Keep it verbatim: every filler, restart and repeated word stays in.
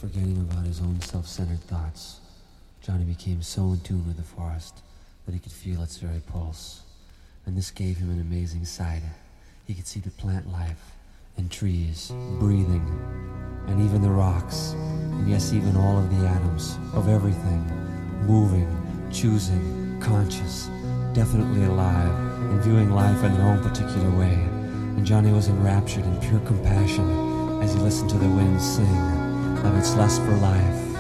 Forgetting about his own self-centered thoughts, Johnny became so in tune with the forest that he could feel its very pulse. And this gave him an amazing sight. He could see the plant life and trees breathing, and even the rocks, and yes, even all of the atoms of everything, moving, choosing, conscious, definitely alive, and viewing life in their own particular way. And Johnny was enraptured in pure compassion as he listened to the wind sing of its lust for life